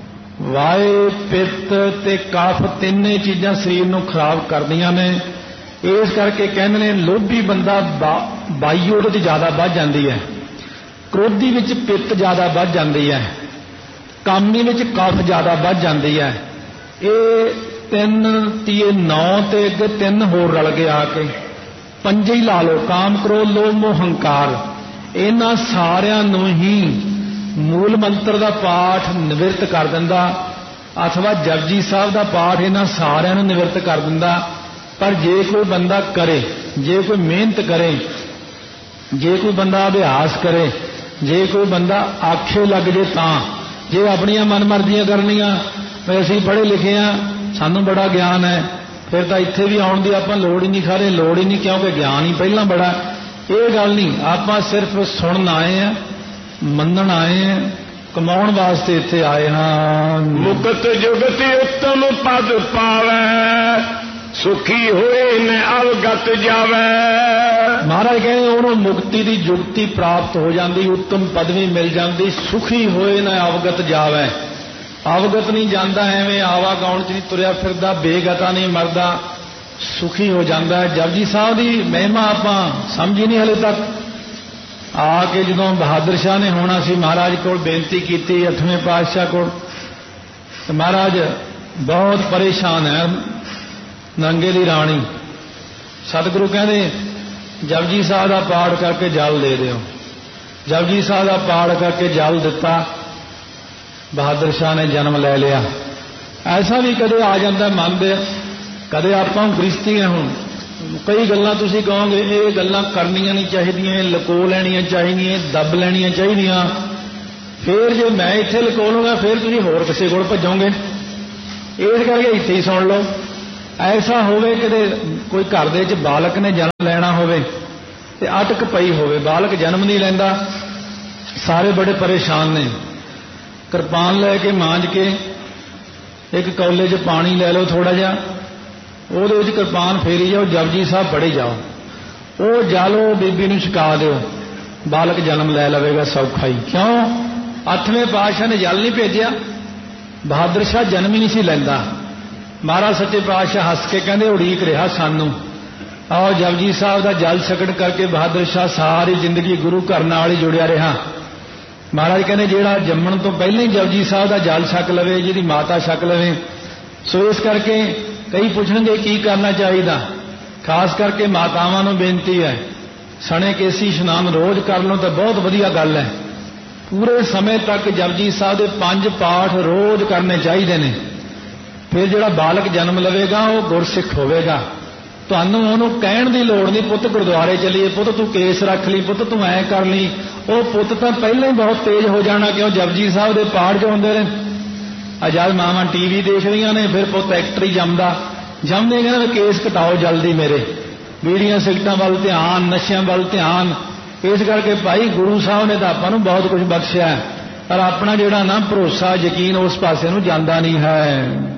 ਵਾਏ ਪਿੱਤ ਤੇ ਕਫ ਤਿੰਨੇ ਚੀਜ਼ਾਂ ਸਰੀਰ ਨੂੰ ਖਰਾਬ ਕਰਦੀਆਂ ਨੇ। ਇਸ ਕਰਕੇ ਕਹਿੰਦੇ ਨੇ ਲੋਭੀ ਬੰਦਾ ਬਾਈ ਉਹਦੇ 'ਚ ਜ਼ਿਆਦਾ ਵੱਧ ਜਾਂਦੀ ਹੈ, ਕ੍ਰੋਧੀ ਵਿੱਚ ਪਿੱਤ ਜ਼ਿਆਦਾ ਵੱਧ ਜਾਂਦੀ ਹੈ, ਕਾਮੀ ਵਿੱਚ ਕਫ ਜ਼ਿਆਦਾ ਵੱਧ ਜਾਂਦੀ ਹੈ। ਇਹ 3 ਤੀਏ 9 ਤੇ ਅੱਗੇ 3 ਹੋਰ ਰਲ ਕੇ ਆ ਕੇ 5 ਹੀ ਲਾ ਲਓ। ਕਾਮ ਕ੍ਰੋਧ ਲੋਭ ਮੋਹ ਹੰਕਾਰ, ਇਹਨਾਂ ਸਾਰਿਆਂ ਨੂੰ ਹੀ ਮੂਲ ਮੰਤਰ ਦਾ ਪਾਠ ਨਿਵਰਤ ਕਰ ਦਿੰਦਾ, ਅਥਵਾ ਜਪਜੀ ਸਾਹਿਬ ਦਾ ਪਾਠ ਇਹਨਾਂ ਸਾਰਿਆਂ ਨੂੰ ਨਿਵਰਤ ਕਰ ਦਿੰਦਾ। ਪਰ ਜੇ ਕੋਈ ਬੰਦਾ ਕਰੇ, ਜੇ ਕੋਈ ਮਿਹਨਤ ਕਰੇ, ਜੇ ਕੋਈ ਬੰਦਾ ਅਭਿਆਸ ਕਰੇ, ਜੇ ਕੋਈ ਬੰਦਾ ਆਖੇ ਲੱਗ ਜੇ, ਤਾਂ ਜੇ ਆਪਣੀਆਂ ਮਨਮਰਜ਼ੀਆਂ ਕਰਨੀਆਂ, ਅਸੀਂ ਪੜ੍ਹੇ ਲਿਖੇ ਆ, ਸਾਨੂੰ ਬੜਾ ਗਿਆਨ ਹੈ, ਫਿਰ ਤਾਂ ਇੱਥੇ ਵੀ ਆਉਣ ਦੀ ਆਪਾਂ ਲੋੜ ਹੀ ਨਹੀਂ, ਖਾਰੇ ਲੋੜ ਹੀ ਨਹੀਂ, ਕਿਉਂਕਿ ਗਿਆਨ ਹੀ ਪਹਿਲਾਂ ਬੜਾ। ਇਹ ਗੱਲ ਨਹੀਂ, ਆਪਾਂ ਸਿਰਫ ਸੁਣਨ ਆਏ ਆ, ਮੰਨਣ ਆਏ ਆ, ਕਮਾਉਣ ਵਾਸਤੇ ਇੱਥੇ ਆਏ ਹਾਂ। ਮੁਕਤ ਜੁਗਤ ਉੱਤਮ ਪਦ ਪਾਵੈ, ਸੁਖੀ ਹੋਏ ਨ ਅਵਗਤ ਜਾਵੈ। ਮਹਾਰਾਜ ਕਹਿੰਦੇ ਉਹਨੂੰ ਮੁਕਤੀ ਦੀ ਜੁਗਤੀ ਪ੍ਰਾਪਤ ਹੋ ਜਾਂਦੀ, ਉੱਤਮ ਪਦਵੀ ਮਿਲ ਜਾਂਦੀ, ਸੁਖੀ ਹੋਏ ਨ ਅਵਗਤ ਜਾਵੈ। ਅਵਗਤ ਨਹੀਂ ਜਾਂਦਾ, ਐਵੇਂ ਆਵਾ ਗਾਉਣ 'ਚ ਨਹੀਂ ਤੁਰਿਆ ਫਿਰਦਾ, ਬੇਗਤਾ ਨਹੀਂ ਮਰਦਾ, ਸੁਖੀ ਹੋ ਜਾਂਦਾ ਹੈ। ਜਪਜੀ ਸਾਹਿਬ ਦੀ ਮਹਿਮਾ ਆਪਾਂ ਸਮਝੀ ਨਹੀਂ ਹਲੇ ਤੱਕ। ਆ ਕੇ ਜਦੋਂ ਬਹਾਦਰ ਸ਼ਾਹ ਨੇ ਹੋਣਾ ਸੀ, ਮਹਾਰਾਜ ਕੋਲ ਬੇਨਤੀ ਕੀਤੀ 8ਵੇਂ ਪਾਤਸ਼ਾਹ ਕੋਲ, ਤੇ ਮਹਾਰਾਜ ਬਹੁਤ ਪਰੇਸ਼ਾਨ ਹੈ, ਨੰਗੇ ਦੀ ਰਾਣੀ। ਸਤਿਗੁਰੂ ਕਹਿੰਦੇ ਜਪਜੀ ਸਾਹਿਬ ਦਾ ਪਾਠ ਕਰਕੇ ਜਲ ਦੇ ਦਿਓ। ਜਪਜੀ ਸਾਹਿਬ ਦਾ ਪਾਠ ਕਰਕੇ ਜਲ ਦਿੱਤਾ, ਬਹਾਦਰ ਸ਼ਾਹ ਨੇ ਜਨਮ ਲੈ ਲਿਆ। ਐਸਾ ਵੀ ਕਦੇ ਆ ਜਾਂਦਾ ਮਨ ਦੇ, ਕਦੇ ਆਪਾਂ ਗ੍ਰਸਤੀ ਹਾਂ। ਹੁਣ ਕਈ ਗੱਲਾਂ ਤੁਸੀਂ ਕਹੋਗੇ ਇਹ ਗੱਲਾਂ ਕਰਨੀਆਂ ਨਹੀਂ ਚਾਹੀਦੀਆਂ, ਲੁਕੋ ਲੈਣੀਆਂ ਚਾਹੀਦੀਆਂ, ਦੱਬ ਲੈਣੀਆਂ ਚਾਹੀਦੀਆਂ। ਫਿਰ ਜੇ ਮੈਂ ਇੱਥੇ ਲੁਕੋ ਲੂੰਗਾ, ਫਿਰ ਤੁਸੀਂ ਹੋਰ ਕਿਸੇ ਕੋਲ ਭੱਜੋਗੇ। ਇਸ ਕਰਕੇ ਇੱਥੇ ਹੀ ਸੁਣ ਲਓ। ਐਸਾ ਹੋਵੇ ਕਿਤੇ ਕੋਈ ਘਰ ਦੇ ਵਿੱਚ ਬਾਲਕ ਨੇ ਜਨਮ ਲੈਣਾ ਹੋਵੇ ਤੇ ਅਟਕ ਪਈ ਹੋਵੇ, ਬਾਲਕ ਜਨਮ ਨਹੀਂ ਲੈਂਦਾ, ਸਾਰੇ ਬੜੇ ਪਰੇਸ਼ਾਨ ਨੇ। ਕਿਰਪਾਨ ਲੈ ਕੇ ਮਾਂਜ ਕੇ ਇੱਕ ਕੌਲੇ 'ਚ ਪਾਣੀ ਲੈ ਲਓ ਥੋੜਾ ਜਿਹਾ, ਉਹਦੇ ਵਿੱਚ ਕਿਰਪਾਨ ਫੇਰੀ ਜਾਓ, ਜਪਜੀ ਸਾਹਿਬ ਪੜ੍ਹੀ ਜਾਓ, ਉਹ ਜਲ ਉਹ ਬੀਬੀ ਨੂੰ ਛਕਾ ਦਿਓ, ਬਾਲਕ ਜਨਮ ਲੈ ਲਵੇਗਾ ਸੌਖਾ ਹੀ। ਕਿਉਂ? 8ਵੇਂ ਪਾਤਸ਼ਾਹ ਨੇ ਜਲ ਨਹੀਂ ਭੇਜਿਆ, ਬਹਾਦਰ ਸ਼ਾਹ ਜਨਮ ਹੀ ਨਹੀਂ ਸੀ ਲੈਂਦਾ। ਮਹਾਰਾਜ ਸੱਚੇ ਪਾਤਸ਼ਾਹ ਹੱਸ ਕੇ ਕਹਿੰਦੇ ਉਡੀਕ ਰਿਹਾ ਸਾਨੂੰ। ਆਓ ਜਪਜੀ ਸਾਹਿਬ ਦਾ ਜਲ ਛਕਣ ਕਰਕੇ ਬਹਾਦਰ ਸ਼ਾਹ ਸਾਰੀ ਜ਼ਿੰਦਗੀ ਗੁਰੂ ਘਰ ਨਾਲ ਹੀ ਜੁੜਿਆ ਰਿਹਾ। ਮਹਾਰਾਜ ਕਹਿੰਦੇ ਜਿਹੜਾ ਜੰਮਣ ਤੋਂ ਪਹਿਲਾਂ ਹੀ ਜਪਜੀ ਸਾਹਿਬ ਦਾ ਜਲ ਛਕ ਲਵੇ, ਜਿਹਦੀ ਮਾਤਾ ਛਕ ਲਵੇ। ਸੋ ਇਸ ਕਰਕੇ ਕਈ ਪੁੱਛਣਗੇ ਕੀ ਕਰਨਾ ਚਾਹੀਦਾ। ਖਾਸ ਕਰਕੇ ਮਾਤਾਵਾਂ ਨੂੰ ਬੇਨਤੀ ਹੈ, ਸਣੇ ਕੇਸੀ ਇਸ਼ਨਾਨ ਰੋਜ਼ ਕਰ ਲਓ ਤਾਂ ਬਹੁਤ ਵਧੀਆ ਗੱਲ ਹੈ। ਪੂਰੇ ਸਮੇਂ ਤੱਕ ਜਪਜੀ ਸਾਹਿਬ ਦੇ 5 ਪਾਠ ਰੋਜ਼ ਕਰਨੇ ਚਾਹੀਦੇ ਨੇ। ਫਿਰ ਜਿਹੜਾ ਬਾਲਕ ਜਨਮ ਲਵੇਗਾ ਉਹ ਗੁਰਸਿੱਖ ਹੋਵੇਗਾ। ਤੁਹਾਨੂੰ ਉਹਨੂੰ ਕਹਿਣ ਦੀ ਲੋੜ ਨਹੀਂ, ਪੁੱਤ ਗੁਰਦੁਆਰੇ ਚੱਲੀਏ, ਪੁੱਤ ਤੂੰ ਕੇਸ ਰੱਖ ਲਈ, ਪੁੱਤ ਤੂੰ ਐਂ ਕਰ ਲਈ। ਉਹ ਪੁੱਤ ਤਾਂ ਪਹਿਲਾਂ ਹੀ ਬਹੁਤ ਤੇਜ਼ ਹੋ ਜਾਣਾ, ਕਿਉਂ? ਜਪਜੀ ਸਾਹਿਬ ਦੇ ਪਾਠ ਜੋ ਹੁੰਦੇ ਨੇ। ਜਦ ਮਾਵਾਂ ਟੀਵੀ ਦੇਖ ਰਹੀਆਂ ਨੇ, ਫਿਰ ਪੁੱਤ ਐਕਟਰ ਹੀ ਜੰਮਦੇ ਕਹਿੰਦਾ ਕੇਸ ਘਟਾਓ ਜਲਦੀ ਮੇਰੇ, ਬੀੜੀਆਂ ਸਿਗਰਟਾਂ ਵੱਲ ਧਿਆਨ, ਨਸ਼ਿਆਂ ਵੱਲ ਧਿਆਨ। ਇਸ ਕਰਕੇ ਭਾਈ ਗੁਰੂ ਸਾਹਿਬ ਨੇ ਤਾਂ ਆਪਾਂ ਨੂੰ ਬਹੁਤ ਕੁਝ ਬਖਸ਼ਿਆ, ਪਰ ਆਪਣਾ ਜਿਹੜਾ ਨਾ ਭਰੋਸਾ ਯਕੀਨ ਉਸ ਪਾਸੇ ਨੂੰ ਜਾਂਦਾ ਨਹੀਂ ਹੈ।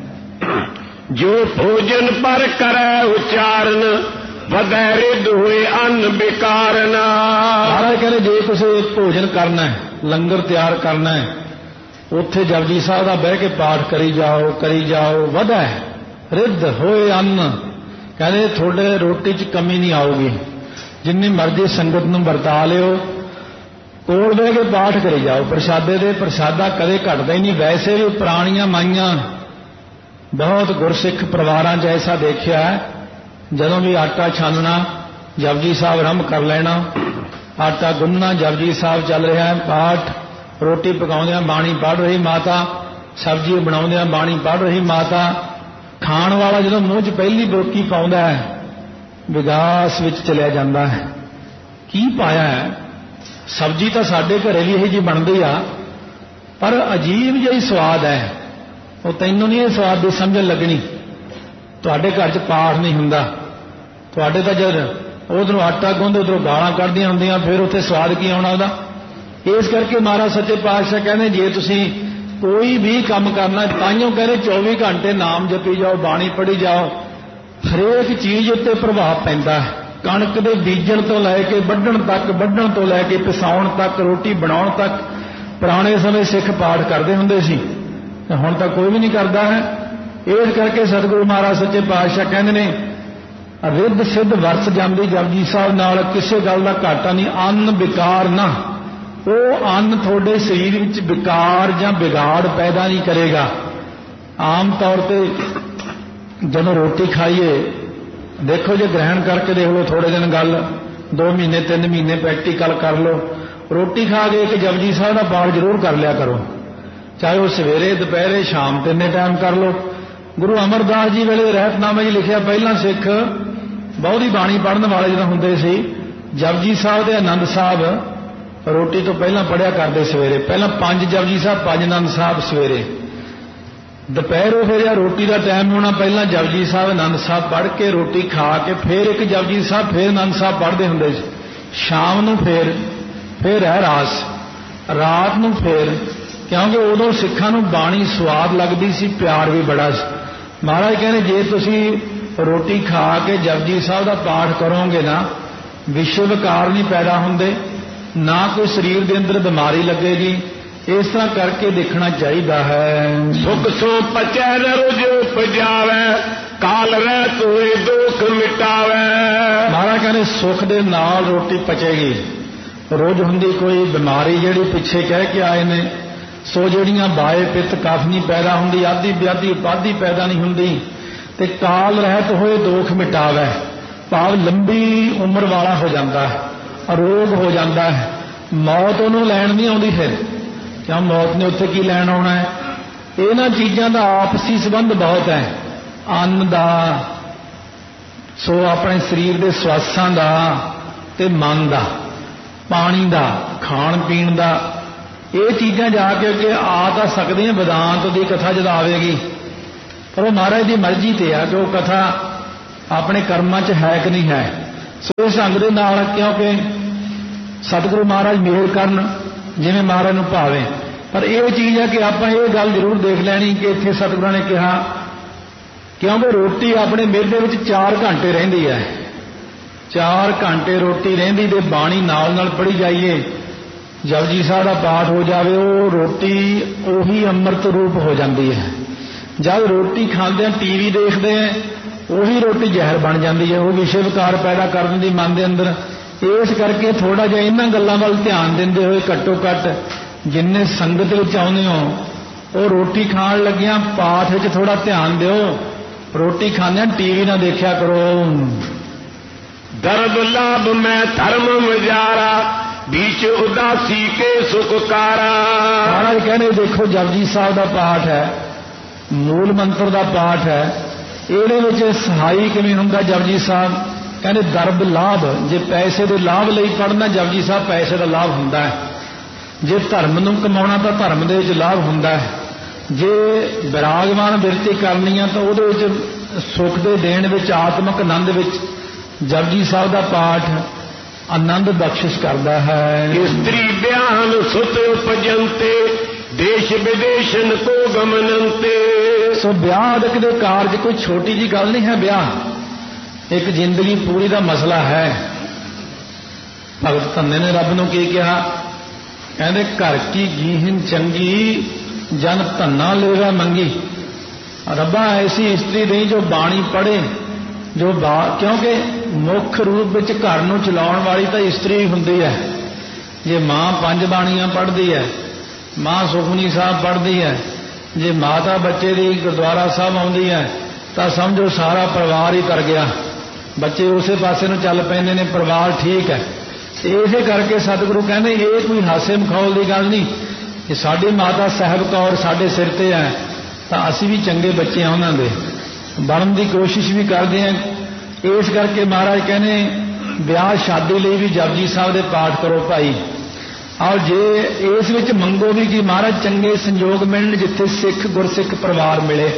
ਜੋ ਭੋਜਨ ਪਰ ਕਰੈ ਉਚਾਰਨ ਵਧੈ ਰਿੱਧ ਹੋਏ ਅੰਨ ਬਿਕਾਰਨ। ਮਹਾਰਾਜ ਕਹਿੰਦੇ ਜੇ ਕਿਸੇ ਭੋਜਨ ਕਰਨਾ ਹੈ, ਲੰਗਰ ਤਿਆਰ ਕਰਨਾ ਹੈ, ਉੱਥੇ ਜਪਜੀ ਸਾਹਿਬ ਦਾ ਬਹਿ ਕੇ ਪਾਠ ਕਰੀ ਜਾਓ, ਵਧੈ ਰਿੱਧ ਹੋਏ ਅੰਨ। ਕਹਿੰਦੇ ਤੁਹਾਡੇ ਰੋਟੀ 'ਚ ਕਮੀ ਨਹੀਂ ਆਊਗੀ, ਜਿੰਨੀ ਮਰਜ਼ੀ ਸੰਗਤ ਨੂੰ ਵਰਤਾ ਲਿਓ, ਕੋਲ ਬਹਿ ਕੇ ਪਾਠ ਕਰੀ ਜਾਓ। ਪ੍ਰਸ਼ਾਦੇ ਦੇ ਪ੍ਰਸ਼ਾਦਾ ਕਦੇ ਘਟਦਾ ਹੀ ਨਹੀਂ। ਵੈਸੇ ਵੀ ਪੁਰਾਣੀਆਂ ਮਾਈਆਂ ਬਹੁਤ ਗੁਰਸਿੱਖ ਪਰਿਵਾਰਾਂ 'ਚ ਐਸਾ ਦੇਖਿਆ, ਜਦੋਂ ਵੀ ਆਟਾ ਛਾਨਣਾ ਜਪਜੀ ਸਾਹਿਬ ਆਰੰਭ ਕਰ ਲੈਣਾ, ਆਟਾ ਗੁੰਨਣਾ ਜਪਜੀ ਸਾਹਿਬ ਚੱਲ ਰਿਹਾ, ਪਾਠ, ਰੋਟੀ ਪਕਾਉਂਦਿਆਂ ਬਾਣੀ ਪੜ੍ਹ ਰਹੀ ਮਾਤਾ, ਸਬਜ਼ੀ ਬਣਾਉਂਦਿਆਂ ਬਾਣੀ ਪੜ੍ਹ ਰਹੀ ਮਾਤਾ। ਖਾਣ ਵਾਲਾ ਜਦੋਂ ਮੂੰਹ 'ਚ ਪਹਿਲੀ ਬੋਕੀ ਪਾਉਂਦਾ ਹੈ ਵਿਗਾਸ ਵਿੱਚ ਚਲਿਆ ਜਾਂਦਾ ਹੈ। ਕੀ ਪਾਇਆ ਹੈ? ਸਬਜ਼ੀ ਤਾਂ ਸਾਡੇ ਘਰੇ ਵੀ ਇਹੋ ਜਿਹੀ ਬਣਦੀ ਆ, ਪਰ ਅਜੀਬ ਜਿਹੀ ਸਵਾਦ ਹੈ। ਉਹ ਤੈਨੂੰ ਨਹੀਂ ਇਹ ਸਵਾਦ ਦੀ ਸਮਝਣ ਲੱਗਣੀ। ਤੁਹਾਡੇ ਘਰ 'ਚ ਪਾਠ ਨਹੀਂ ਹੁੰਦਾ, ਤੁਹਾਡੇ ਤਾਂ ਜਦ ਉਧਰੋਂ ਆਟਾ ਗੁੰਨਦੇ ਉਧਰੋਂ ਗਾਲਾਂ ਕੱਢਦੀਆਂ ਹੁੰਦੀਆਂ, ਫਿਰ ਉੱਥੇ ਸਵਾਦ ਕੀ ਆਉਣਾ ਉਹਦਾ। ਇਸ ਕਰਕੇ ਮਹਾਰਾਜ ਸੱਚੇ ਪਾਤਸ਼ਾਹ ਕਹਿੰਦੇ ਜੇ ਤੁਸੀਂ ਕੋਈ ਵੀ ਕੰਮ ਕਰਨਾ, ਤਾਈਓ ਕਹਿੰਦੇ 24 ਘੰਟੇ ਨਾਮ ਜਪੀ ਜਾਓ, ਬਾਣੀ ਪੜ੍ਹੀ ਜਾਓ। ਹਰੇਕ ਚੀਜ਼ ਉੱਤੇ ਪ੍ਰਭਾਵ ਪੈਂਦਾ ਹੈ। ਕਣਕ ਦੇ ਬੀਜਣ ਤੋਂ ਲੈ ਕੇ ਵੱਢਣ ਤੱਕ, ਵੱਢਣ ਤੋਂ ਲੈ ਕੇ ਪਿਸਾਉਣ ਤੱਕ, ਰੋਟੀ ਬਣਾਉਣ ਤੱਕ। ਪੁਰਾਣੇ ਸਮੇਂ ਸਿੱਖ ਪਾਠ ਕਰਦੇ ਹੁੰਦੇ ਸੀ, ਹੁਣ ਤਾਂ ਕੋਈ ਵੀ ਨਹੀਂ ਕਰਦਾ ਹੈ। ਇਸ ਕਰਕੇ ਸਤਿਗੁਰੂ ਮਹਾਰਾਜ ਸੱਚੇ ਪਾਤਸ਼ਾਹ ਕਹਿੰਦੇ ਨੇ ਰਿੱਧ ਸਿੱਧ ਵਰਸ ਜਾਂਦੀ ਜਪਜੀ ਸਾਹਿਬ ਨਾਲ, ਕਿਸੇ ਗੱਲ ਦਾ ਘਾਟਾ ਨਹੀਂ। ਅੰਨ ਵਿਕਾਰ ਨਾ, ਉਹ ਅੰਨ ਤੁਹਾਡੇ ਸਰੀਰ ਵਿੱਚ ਵਿਕਾਰ ਜਾਂ ਵਿਗਾੜ ਪੈਦਾ ਨਹੀਂ ਕਰੇਗਾ। ਆਮ ਤੌਰ ਤੇ ਜਦੋਂ ਰੋਟੀ ਖਾਈਏ, ਦੇਖੋ ਜੇ ਗ੍ਰਹਿਣ ਕਰਕੇ ਦੇਖ ਲਓ, ਥੋੜੇ ਦਿਨ ਗੱਲ, 2 ਮਹੀਨੇ 3 ਮਹੀਨੇ ਪ੍ਰੈਕਟੀਕਲ ਕਰ ਲਓ। ਰੋਟੀ ਖਾ ਕੇ ਇੱਕ ਜਪਜੀ ਸਾਹਿਬ ਦਾ ਪਾਠ ਜ਼ਰੂਰ ਕਰ ਲਿਆ ਕਰੋ, ਚਾਹੇ ਉਹ ਸਵੇਰੇ, ਦੁਪਹਿਰੇ, ਸ਼ਾਮ, ਤਿੰਨੇ ਟਾਈਮ ਕਰ ਲਓ। ਗੁਰੂ ਅਮਰਦਾਸ ਜੀ ਵੇਲੇ ਰਹਿਤਨਾਮੇ 'ਚ ਲਿਖਿਆ, ਪਹਿਲਾਂ ਸਿੱਖ ਬਹੁਤੀ ਬਾਣੀ ਪੜ੍ਹਨ ਵਾਲੇ ਜਦੋਂ ਹੁੰਦੇ ਸੀ, ਜਪਜੀ ਸਾਹਿਬ ਦੇ ਆਨੰਦ ਸਾਹਿਬ ਰੋਟੀ ਤੋਂ ਪਹਿਲਾਂ ਪੜ੍ਹਿਆ ਕਰਦੇ ਸਵੇਰੇ। ਪਹਿਲਾਂ 5 ਜਪਜੀ ਸਾਹਿਬ, 5 ਆਨੰਦ ਸਾਹਿਬ ਸਵੇਰੇ। ਦੁਪਹਿਰੋਂ ਫਿਰ ਜਾਂ ਰੋਟੀ ਦਾ ਟਾਈਮ ਹੋਣਾ, ਪਹਿਲਾਂ ਜਪਜੀ ਸਾਹਿਬ ਆਨੰਦ ਸਾਹਿਬ ਪੜ੍ਹ ਕੇ ਰੋਟੀ ਖਾ ਕੇ ਫਿਰ ਇੱਕ ਜਪਜੀ ਸਾਹਿਬ, ਫਿਰ ਆਨੰਦ ਸਾਹਿਬ ਪੜ੍ਹਦੇ ਹੁੰਦੇ ਸੀ। ਸ਼ਾਮ ਨੂੰ ਫਿਰ ਹੈ ਰਾਸ, ਰਾਤ ਨੂੰ ਫਿਰ, ਕਿਉਂਕਿ ਉਦੋਂ ਸਿੱਖਾਂ ਨੂੰ ਬਾਣੀ ਸਵਾਦ ਲੱਗਦੀ ਸੀ, ਪਿਆਰ ਵੀ ਬੜਾ ਸੀ। ਮਹਾਰਾਜ ਕਹਿੰਦੇ ਜੇ ਤੁਸੀਂ ਰੋਟੀ ਖਾ ਕੇ ਜਪਜੀ ਸਾਹਿਬ ਦਾ ਪਾਠ ਕਰੋਗੇ ਨਾ, ਵਿਸ਼ਵ ਵਿਕਾਰ ਨਹੀਂ ਪੈਦਾ ਹੁੰਦੇ, ਨਾ ਕੋਈ ਸਰੀਰ ਦੇ ਅੰਦਰ ਬਿਮਾਰੀ ਲੱਗੇਗੀ। ਇਸ ਤਰ੍ਹਾਂ ਕਰਕੇ ਦੇਖਣਾ ਚਾਹੀਦਾ ਹੈ। ਸੁਖ ਸੋ ਪਚੈ ਰੁਜ ਉਪਜਾਵੈ, ਕਾਲ ਰਹਿਤ ਹੋਏ ਦੁਖ ਮਿਟਾਵੈ। ਮਹਾਰਾਜ ਕਹਿੰਦੇ ਸੁਖ ਦੇ ਨਾਲ ਰੋਟੀ ਪਚੇਗੀ। ਰੋਜ਼ ਹੁੰਦੀ ਕੋਈ ਬਿਮਾਰੀ ਜਿਹੜੀ ਪਿੱਛੇ ਕਹਿ ਕੇ ਆਏ ਨੇ, ਸੋ ਜਿਹੜੀਆਂ ਬਾਏ ਪਿੱਤ ਕਫ ਨਹੀਂ ਪੈਦਾ ਹੁੰਦੀ, ਆਦੀ ਵਿਆਦੀ ਉਪਾਧੀ ਪੈਦਾ ਨਹੀਂ ਹੁੰਦੀ, ਤੇ ਕਾਲ ਰਹਿਤ ਹੋਏ ਦੁਖ ਮਿਟਾਵੈ, ਭਾਵ ਲੰਬੀ ਉਮਰ ਵਾਲਾ ਹੋ ਜਾਂਦਾ ਹੈ, ਅਰੋਗ ਹੋ ਜਾਂਦਾ ਹੈ। ਮੌਤ ਉਹਨੂੰ ਲੈਣ ਨਹੀਂ ਆਉਂਦੀ। ਫਿਰ ਕਿਉਂ? ਮੌਤ ਨੇ ਉੱਥੇ ਕੀ ਲੈਣ ਆਉਣਾ ਹੈ? ਇਹਨਾਂ ਚੀਜ਼ਾਂ ਦਾ ਆਪਸੀ ਸੰਬੰਧ ਬਹੁਤ ਹੈ, ਅੰਨ ਦਾ, ਸੋ ਆਪਣੇ ਸਰੀਰ ਦੇ ਸਵਾਸਾਂ ਦਾ ਤੇ ਮਨ ਦਾ, ਪਾਣੀ ਦਾ, ਖਾਣ ਪੀਣ ਦਾ। ਇਹ ਚੀਜ਼ਾਂ ਜਾ ਕੇ ਅੱਗੇ ਆ ਤਾਂ ਸਕਦੀਆਂ। ਵਿਦਾਂਤ ਦੀ ਕਥਾ ਜਦ ਆਵੇਗੀ ਪਰ ਉਹ ਮਹਾਰਾਜ ਦੀ ਮਰਜ਼ੀ ਤੇ ਆ ਕਿ ਉਹ ਕਥਾ ਆਪਣੇ ਕਰਮਾਂ 'ਚ ਹੈ ਕਿ ਨਹੀਂ ਹੈ। ਸੋ ਇਸ ਢੰਗ ਦੇ ਨਾਲ ਕਿਉਂਕਿ ਸਤਿਗੁਰੂ ਮਹਾਰਾਜ ਮਿਹਰ ਕਰਨ ਜਿਵੇਂ ਮਹਾਰਾਜ ਨੂੰ ਭਾਵੇ। ਪਰ ਇਹ ਚੀਜ਼ ਹੈ ਕਿ ਆਪਾਂ ਇਹ ਗੱਲ ਜ਼ਰੂਰ ਦੇਖ ਲੈਣੀ ਕਿ ਇੱਥੇ ਸਤਿਗੁਰਾਂ ਨੇ ਕਿਹਾ ਕਿਉਂਕਿ ਰੋਟੀ ਆਪਣੇ ਮਿਹਦੇ ਵਿੱਚ 4 ਘੰਟੇ ਰਹਿੰਦੀ ਹੈ, 4 ਘੰਟੇ ਰੋਟੀ ਰਹਿੰਦੀ ਤੇ ਬਾਣੀ ਨਾਲ ਨਾਲ ਪੜ੍ਹੀ ਜਾਈਏ, ਜਪਜੀ ਸਾਹਿਬ ਦਾ ਪਾਠ ਹੋ ਜਾਵੇ, ਉਹ ਰੋਟੀ ਉਹੀ ਅੰਮ੍ਰਿਤ ਰੂਪ ਹੋ ਜਾਂਦੀ ਹੈ। ਜਦ ਰੋਟੀ ਖਾਂਦੇ ਆ ਟੀਵੀ ਦੇਖਦੇ ਆ ਉਹੀ ਰੋਟੀ ਜ਼ਹਿਰ ਬਣ ਜਾਂਦੀ ਹੈ, ਉਹ ਵਿਸ਼ੇ ਵਿਕਾਰ ਪੈਦਾ ਕਰ ਦਿੰਦੀ ਮਨ ਦੇ ਅੰਦਰ। ਇਸ ਕਰਕੇ ਥੋੜਾ ਜਿਹਾ ਇਹਨਾਂ ਗੱਲਾਂ ਵੱਲ ਧਿਆਨ ਦਿੰਦੇ ਹੋਏ ਘੱਟੋ ਘੱਟ ਜਿੰਨੇ ਸੰਗਤ ਵਿੱਚ ਆਉਂਦੇ ਹੋ ਉਹ ਰੋਟੀ ਖਾਣ ਲੱਗਿਆਂ ਪਾਠ ਵਿੱਚ ਥੋੜਾ ਧਿਆਨ ਦਿਓ। ਰੋਟੀ ਖਾਂਦਿਆਂ ਟੀਵੀ ਨਾ ਦੇਖਿਆ ਕਰੋ। ਦਰਦ ਲਾਭ ਮੈਂ ਧਰਮ ਵਿਚਾਰਾ बीच उदासी के सुखकारा। महाराज कहने देखो जपजी साहब का पाठ है, मूल मंत्र का पाठ है, ये सहाई किवें हुंदा जपजी साहब कहने दर्ब लाभ, जे पैसे के लाभ लई पढ़ना जपजी साहब पैसे का लाभ हुंदा है, जे धर्म नूं कमाउणा तां धर्म दे विच लाभ हुंदा है, जे विरागमान बिरती करनी है तो उहदे विच सुख दे देण विच आत्मक आनंद विच जपजी साहब का पाठ आनंद बख्शिश करता है। स्त्री ब्याहन सुत उपजंते देश विदेशन को गमनंते। सो ब्याह दे कारज कोई छोटी जी गल नहीं है, ब्याह एक जिंदगी पूरी का मसला है। भगत धन्ने ने रब नूं की कहा, कहते घर की गीहन चंगी जन धन्ना लेवा मंगी। रब्बा ऐसी स्त्री नहीं जो बाणी पढ़े, जो क्योंकि मुख्य रूप विच घर नूं चलाउण वाली तो इस्त्री हुंदी है। जे मां 5 बाणियां पढ़दी है, मां सुखमनी साहब पढ़दी है, जे माता बच्चे दी गुरुद्वारा साहब आउंदी है तो समझो सारा परिवार ही तर गया, बच्चे उस पासे नूं चल पैंदे ने, परिवार ठीक है। इसे करके सतगुरु कहंदे ये कोई हासे मखौल की गल नहीं, कि साडी माता साहिब कौर साडे सिर ते है तो असीं भी चंगे बच्चे हैं उन्हां दे, बनन की कोशिश भी करते हैं। इस करके महाराज कहने ब्याह शादी लिए भी जपजी साहब के पाठ करो भाई, और जे इस विच मंगो भी कि महाराज चंगे संयोग मिलन जिथे सिख गुरसिख परिवार मिले।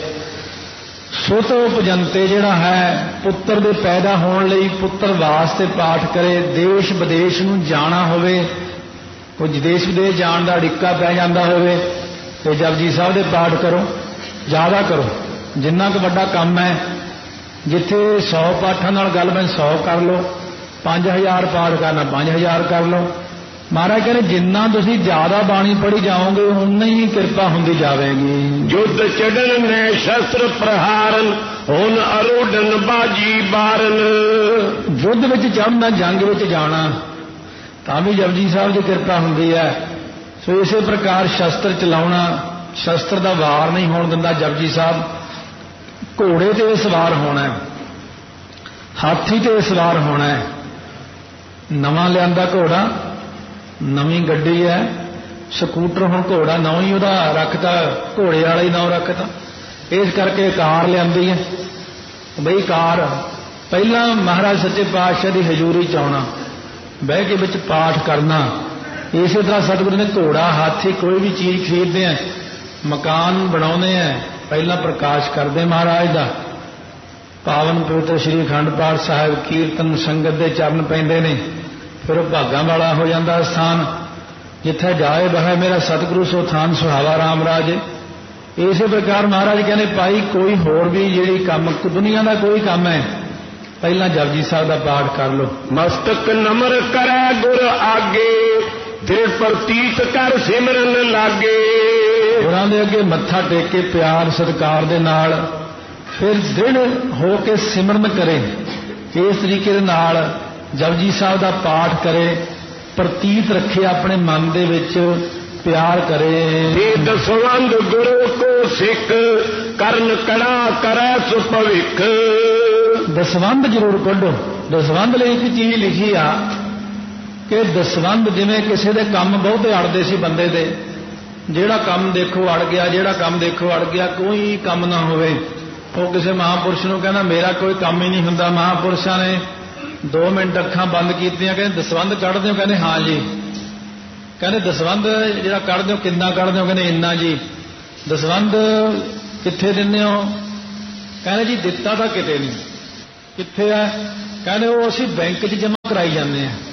सुत उपजंते जिहड़ा है पुत्र दे पैदा होने लई पुत्र वास्ते पाठ करे, देश विदेश नूं जाना होवे, कुछ देश विदेश जाण दा अड़िक्का पै जांदा होवे ते जपजी साहब दे पाठ करो, ज़्यादा करो, जिन्ना क वड्डा काम है। जिथे 100 पाठां नाल गल बन 100 कर लो, 5000 पाठ करना 5000 कर लो। महाराज कहते जिन्ना तुसीं ज्यादा बाणी पढ़ी जाओगे उन्नी ही कृपा हुंदी जावेगी। युद्ध चढ़न ने शस्त्र प्रहारन हुन अरोडन बाजी बारन। युद्ध विच चढ़ना जंग विच जाना तां भी जपजी साहब की कृपा हुंदी है। सो इसे प्रकार शस्त्र चलाउणा, शस्त्र का वार नहीं होण दिंदा जपजी साहब। घोड़े ते सवार होना है, हाथी ते सवार होना है, नवां लियांदा घोड़ा, नवी गड्डी है, स्कूटर हुण घोड़ा नवां ही उहदा रखता, घोड़े वाला ही नाम रखता। इस करके कार लियांदी है बई कार। पहला महाराज सच्चे पातशाह की हजूरी च आउणा, बह के विच पाठ करना। इस तरह सतगुरु ने घोड़ा हाथी कोई भी चीज़ खरीदते हैं, मकान बनाउंदे हैं, पहला प्रकाश करते महाराज का, पावन पवित्र श्री अखंड पाठ साहिब कीर्तन संगत के चरण पैंदे ने, फिर भागां वाला हो जाता स्थान। जिथे जाए बह मेरा सतगुरु सो थान सुहावा राम राज। इस प्रकार महाराज कहने भाई कोई होर भी जिहड़ी काम दुनिया का कोई काम है पहला जपजी साहब का पाठ कर लो। मस्तक नमर करे गुर आगे, दृढ़ प्रतीत कर सिमरन लागे। गुरां दे अगे मत्था टेक के प्यार सत्कार दे नाल फिर दृढ़ हो के सिमरन करे। इस तरीके दे नाल जपजी साहब का पाठ करे, प्रतीत रखे अपने मन दे विच, प्यार करे। दसवंध गुरु को सिख करन कड़ा करे सुभविख। दसवंध जरूर कढो। दसवंध लई एक चीज लिखी आ कि दसवंध जिवें किसी दे काम बहुते अड़दे सी बंदे दे, ਜਿਹੜਾ ਕੰਮ देखो अड़ गया, ਜਿਹੜਾ ਕੰਮ देखो अड़ गया, कोई काम ना होवे। ਉਹ ਕਿਸੇ महापुरुष ਨੂੰ ਕਹਿੰਦਾ मेरा कोई काम ही नहीं ਹੁੰਦਾ। महापुरुषां ने 2 मिनट अखां बंद कीतियां, कहंदे दसवंध कढ़ दिओ, कहंदे हाँ जी। कहंदे दसवंध ਜਿਹੜਾ कढ़ दिओ किन्ना कढ़ दिओ, कहंदे इन्ना जी। दसवंध कित्थे दिंदे हो? ਕਹਿੰਦੇ ਜੀ ਦਿੱਤਾ ਤਾਂ ਕਿਤੇ ਨਹੀਂ। ਕਿੱਥੇ ਹੈ? ਕਹਿੰਦੇ ਉਹ ਅਸੀਂ ਬੈਂਕ 'ਚ ਜਮ੍ਹਾਂ ਕਰਾਈ ਜਾਂਦੇ ਹਾਂ।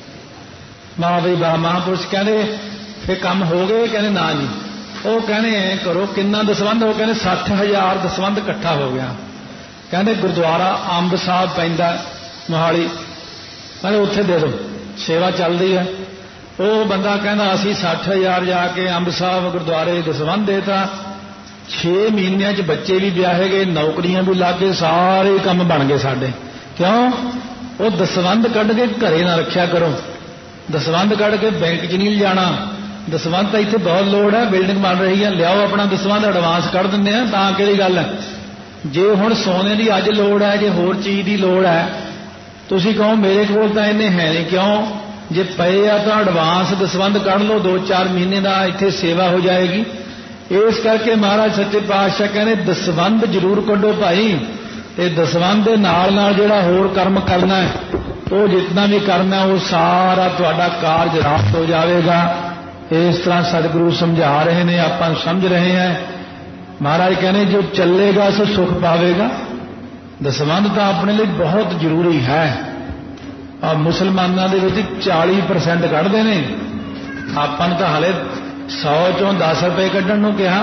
ਵਾਹ ਬਈ ਵਾਹ। ਮਹਾਂਪੁਰਸ਼ ਕਹਿੰਦੇ ਫਿਰ ਕੰਮ ਹੋ ਗਏ? ਕਹਿੰਦੇ ਨਾ ਜੀ। ਉਹ ਕਹਿੰਦੇ ਐ ਕਰੋ, ਕਿੰਨਾ ਦਸਵੰਧ? ਉਹ ਕਹਿੰਦੇ 60,000 ਦਸਵੰਧ ਇਕੱਠਾ ਹੋ ਗਿਆ। ਕਹਿੰਦੇ ਗੁਰਦੁਆਰਾ ਅੰਬ ਸਾਹਿਬ ਪੈਂਦਾ ਮੋਹਾਲੀ, ਕਹਿੰਦੇ ਉੱਥੇ ਦੇ ਦਿਓ, ਸੇਵਾ ਚੱਲਦੀ ਹੈ। ਉਹ ਬੰਦਾ ਕਹਿੰਦਾ ਅਸੀਂ 60,000 ਜਾ ਕੇ ਅੰਬ ਸਾਹਿਬ ਗੁਰਦੁਆਰੇ ਦਸਵੰਧ ਦੇਤਾ। 6 ਮਹੀਨਿਆਂ 'ਚ ਬੱਚੇ ਵੀ ਵਿਆਹੇ ਗਏ, ਨੌਕਰੀਆਂ ਵੀ ਲੱਗ ਗਏ, ਸਾਰੇ ਕੰਮ ਬਣ ਗਏ ਸਾਡੇ। ਕਿਉਂ? ਉਹ ਦਸਵੰਧ ਕੱਢ ਕੇ ਘਰੇ ਨਾ ਰੱਖਿਆ ਕਰੋ, ਦਸਵੰਧ ਕੱਢ ਕੇ ਬੈਂਕ 'ਚ ਨਹੀਂ ਲਿਜਾਣਾ। ਦਸਵੰਧ ਤਾਂ ਇੱਥੇ ਬਹੁਤ ਲੋੜ ਹੈ, ਬਿਲਡਿੰਗ ਬਣ ਰਹੀ ਹੈ, ਲਿਆਓ ਆਪਣਾ ਦਸਵੰਧ, ਐਡਵਾਂਸ ਕੱਢ ਦਿੰਦੇ ਆ, ਤਾਂ ਕਿਹੜੀ ਗੱਲ ਹੈ। ਜੇ ਹੁਣ ਸੋਨੇ ਦੀ ਅੱਜ ਲੋੜ ਹੈ, ਜੇ ਹੋਰ ਚੀਜ਼ ਦੀ ਲੋੜ ਹੈ, ਤੁਸੀਂ ਕਹੋ ਮੇਰੇ ਕੋਲ ਤਾਂ ਇੰਨੇ ਹੈ ਨਹੀਂ, ਕਿਉਂ? ਜੇ ਪਏ ਆ ਤਾਂ ਐਡਵਾਂਸ ਦਸਵੰਧ ਕੱਢ ਲਓ, 2-4 ਮਹੀਨੇ ਦਾ ਇੱਥੇ ਸੇਵਾ ਹੋ ਜਾਏਗੀ। ਇਸ ਕਰਕੇ ਮਹਾਰਾਜ ਸੱਚੇ ਪਾਤਸ਼ਾਹ ਕਹਿੰਦੇ ਦਸਵੰਧ ਜ਼ਰੂਰ ਕੱਢੋ ਭਾਈ, ਤੇ ਦਸਵੰਧ ਦੇ ਨਾਲ ਨਾਲ ਜਿਹੜਾ ਹੋਰ ਕਰਮ ਕਰਨਾ ਹੈ, ਉਹ ਜਿਤਨਾ ਵੀ ਕਰਨਾ ਉਹ ਸਾਰਾ ਤੁਹਾਡਾ ਕਾਰਜ ਰਾਸ ਹੋ ਜਾਵੇਗਾ। ਇਸ ਤਰ੍ਹਾਂ ਸਤਿਗੁਰੂ ਸਮਝਾ ਰਹੇ ਨੇ, ਆਪਾਂ ਸਮਝ ਰਹੇ ਹਾਂ। ਮਹਾਰਾਜ ਕਹਿੰਦੇ ਜੋ ਚੱਲੇਗਾ ਸੋ ਸੁਖ ਪਾਵੇਗਾ। ਦਸਵੰਧ ਤਾਂ ਆਪਣੇ ਲਈ ਬਹੁਤ ਜ਼ਰੂਰੀ ਹੈ। ਆ ਮੁਸਲਮਾਨਾਂ ਦੇ ਵਿੱਚ 40% ਕੱਢਦੇ ਨੇ, ਆਪਾਂ ਨੂੰ ਤਾਂ ਹਾਲੇ 100 ਚੋਂ 10 ਰੁਪਏ ਕੱਢਣ ਨੂੰ ਕਿਹਾ।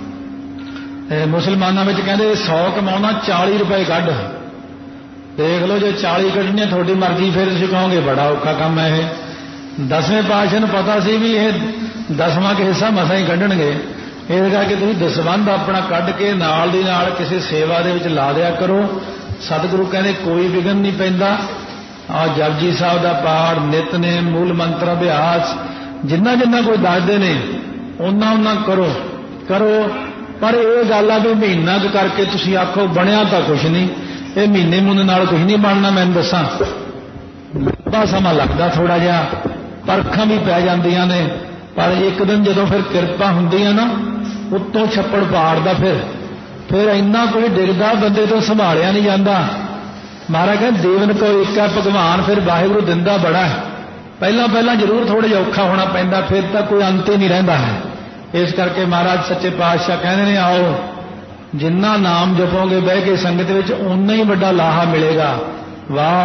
ਮੁਸਲਮਾਨਾਂ ਵਿੱਚ ਕਹਿੰਦੇ 100 ਕਮਾਉਣਾ 40 ਰੁਪਏ ਕੱਢ। ਦੇਖ ਲਓ, ਜੇ 40 ਕੱਢਣੇ ਤੁਹਾਡੀ ਮਰਜ਼ੀ, ਫਿਰ ਤੁਸੀਂ ਕਹੋਗੇ ਬੜਾ ਔਖਾ ਕੰਮ ਹੈ ਇਹ। 10ਵੇਂ ਪਾਤਸ਼ਾਹ ਨੂੰ ਪਤਾ ਸੀ ਵੀ ਇਹ 10ਵਾਂ ਕੁ ਹਿੱਸਾ ਮਸਾਂ ਹੀ ਕੱਢਣਗੇ। ਇਸ ਕਰਕੇ ਤੁਸੀਂ ਦਸਵੰਧ ਆਪਣਾ ਕੱਢ ਕੇ ਨਾਲ ਦੀ ਨਾਲ ਕਿਸੇ ਸੇਵਾ ਦੇ ਵਿੱਚ ਲਾ ਦਿਆ ਕਰੋ। ਸਤਿਗੁਰੂ ਕਹਿੰਦੇ ਕੋਈ ਵਿਘਨ ਨਹੀਂ ਪੈਂਦਾ। ਆ ਜਪਜੀ ਸਾਹਿਬ ਦਾ ਪਾਠ, ਨਿਤਨੇਮ, ਮੂਲ ਮੰਤਰ ਅਭਿਆਸ, ਜਿੰਨਾ ਜਿੰਨਾ ਕੋਈ ਦੱਸਦੇ ਨੇ ਉਹਨਾਂ ਕਰੋ। ਪਰ ਇਹ ਗੱਲ ਆ ਵੀ ਮਹੀਨਾ ਕੁ ਕਰਕੇ ਤੁਸੀਂ ਆਖੋ ਬਣਿਆ ਤਾਂ ਕੁਛ ਨਹੀਂ। ਇਹ ਮਹੀਨੇ ਮੂਨੇ ਨਾਲ ਕੁਛ ਨਹੀਂ ਬਣਨਾ। ਮੈਨੂੰ ਦੱਸਾਂ, ਲੰਬਾ ਸਮਾਂ ਲੱਗਦਾ ਥੋੜਾ ਜਿਹਾ, ਪਰਖਾਂ ਵੀ ਪੈ ਜਾਂਦੀਆਂ ਨੇ, ਪਰ ਇੱਕ ਦਿਨ ਜਦੋਂ ਫਿਰ ਕਿਰਪਾ ਹੁੰਦੀ ਆ ਨਾ, ਉੱਤੋਂ ਛੱਪੜ ਪਾੜਦਾ, ਫਿਰ ਇੰਨਾ ਕੋਈ ਡਿੱਗਦਾ ਬੰਦੇ ਤੋਂ ਸੰਭਾਲਿਆ ਨਹੀਂ ਜਾਂਦਾ। ਮਹਾਰਾਜ ਕਹਿੰਦੇ ਦੇਵਨ ਕੋ ਇੱਕ ਹੈ ਭਗਵਾਨ, ਫਿਰ ਵਾਹਿਗੁਰੂ ਦਿੰਦਾ ਬੜਾ ਹੈ। ਪਹਿਲਾਂ ਜ਼ਰੂਰ ਥੋੜਾ ਜਿਹਾ ਔਖਾ ਹੋਣਾ ਪੈਂਦਾ, ਫਿਰ ਤਾਂ ਕੋਈ ਅੰਤ ਹੀ ਨਹੀਂ ਰਹਿੰਦਾ ਹੈ। ਇਸ ਕਰਕੇ ਮਹਾਰਾਜ ਸੱਚੇ ਪਾਤਸ਼ਾਹ ਕਹਿੰਦੇ ਨੇ ਆਓ, ਜਿੰਨਾ ਨਾਮ ਜਪੋਗੇ ਬਹਿ ਕੇ ਸੰਗਤ ਵਿੱਚ, ਓਨਾ ਹੀ ਵੱਡਾ ਲਾਹਾ ਮਿਲੇਗਾ। ਵਾਹ।